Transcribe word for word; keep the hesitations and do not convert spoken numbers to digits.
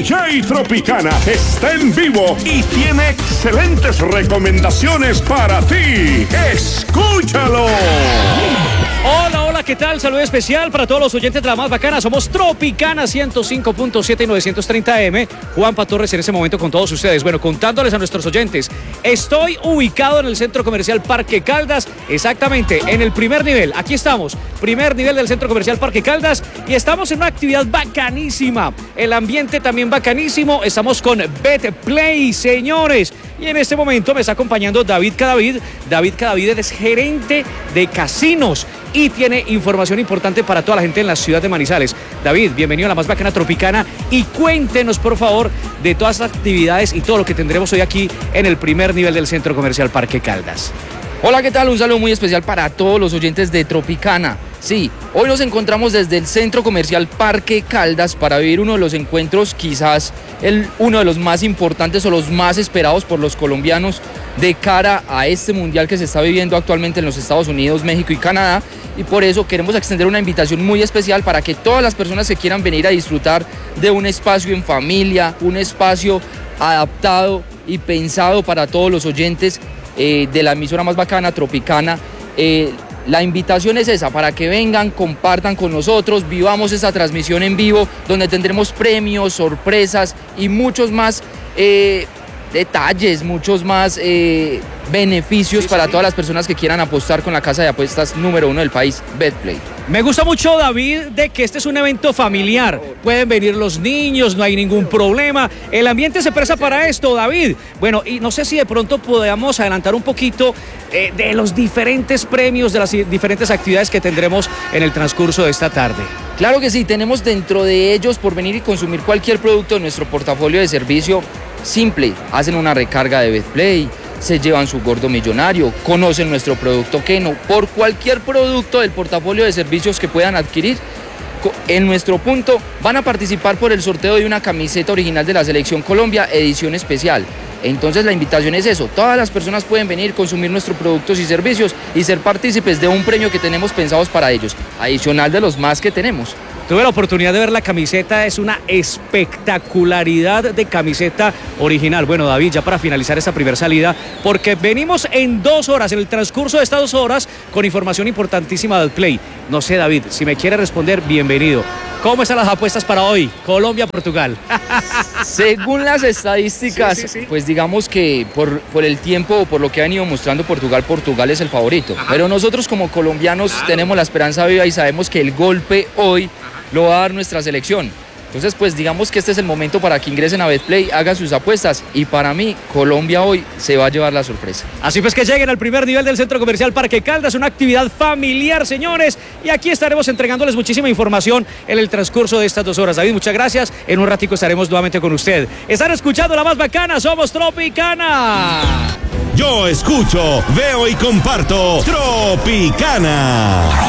D J Tropicana está en vivo y tiene excelentes recomendaciones para ti. ¡Escúchalo! Hola, hola, ¿qué tal? Saludo especial para todos los oyentes de la más bacana. Somos Tropicana ciento cinco punto siete y novecientos treinta eme. Juanpa Torres en ese momento con todos ustedes. Bueno, contándoles a nuestros oyentes, estoy ubicado en el Centro Comercial Parque Caldas, exactamente en el primer nivel. Aquí estamos, primer nivel del Centro Comercial Parque Caldas, y estamos en una actividad bacanísima. El ambiente también bacanísimo. Estamos con Betplay, señores. Y en este momento me está acompañando David Cadavid. David Cadavid es gerente de casinos y tiene información importante para toda la gente en la ciudad de Manizales. David, bienvenido a la más bacana Tropicana y cuéntenos, por favor, de todas las actividades y todo lo que tendremos hoy aquí en el primer nivel del Centro Comercial Parque Caldas. Hola, ¿qué tal? Un saludo muy especial para todos los oyentes de Tropicana. Sí, hoy nos encontramos desde el Centro Comercial Parque Caldas para vivir uno de los encuentros, quizás el, uno de los más importantes o los más esperados por los colombianos de cara a este mundial que se está viviendo actualmente en los Estados Unidos, México y Canadá. Y por eso queremos extender una invitación muy especial para que todas las personas que quieran venir a disfrutar de un espacio en familia, un espacio adaptado y pensado para todos los oyentes eh, de la emisora más bacana, Tropicana, eh, la invitación es esa, para que vengan, compartan con nosotros, vivamos esta transmisión en vivo, donde tendremos premios, sorpresas y muchos más eh, detalles, muchos más eh, beneficios sí, para sí. todas las personas que quieran apostar con la casa de apuestas número uno del país, Betplay. Me gusta mucho, David, de que este es un evento familiar. Pueden venir los niños, no hay ningún problema. El ambiente se presta para esto, David. Bueno, y no sé si de pronto podamos adelantar un poquito eh, de los diferentes premios, de las diferentes actividades que tendremos en el transcurso de esta tarde. Claro que sí, tenemos dentro de ellos, por venir y consumir cualquier producto de nuestro portafolio de servicio, simple, hacen una recarga de Betplay, se llevan su gordo millonario, conocen nuestro producto Keno, por cualquier producto del portafolio de servicios que puedan adquirir, en nuestro punto van a participar por el sorteo de una camiseta original de la Selección Colombia, edición especial. Entonces la invitación es eso, todas las personas pueden venir, consumir nuestros productos y servicios y ser partícipes de un premio que tenemos pensados para ellos, adicional de los más que tenemos. Tuve la oportunidad de ver la camiseta, es una espectacularidad de camiseta original. Bueno, David, ya para finalizar esta primera salida, porque venimos en dos horas, en el transcurso de estas dos horas, con información importantísima del Play. No sé, David, si me quiere responder, bienvenido. ¿Cómo están las apuestas para hoy? Colombia-Portugal. Según las estadísticas, sí, sí, sí. pues digamos que por, por el tiempo o por lo que ha venido mostrando Portugal, Portugal es el favorito. Ajá. Pero nosotros como colombianos claro. tenemos la esperanza viva y sabemos que el golpe hoy lo va a dar nuestra selección. Entonces, pues digamos que este es el momento para que ingresen a Betplay, hagan sus apuestas y para mí, Colombia hoy se va a llevar la sorpresa. Así pues que lleguen al primer nivel del Centro Comercial Parque Caldas, una actividad familiar, señores, y aquí estaremos entregándoles muchísima información en el transcurso de estas dos horas. David, muchas gracias, en un ratico estaremos nuevamente con usted. Están escuchando la más bacana, somos Tropicana. Yo escucho, veo y comparto Tropicana.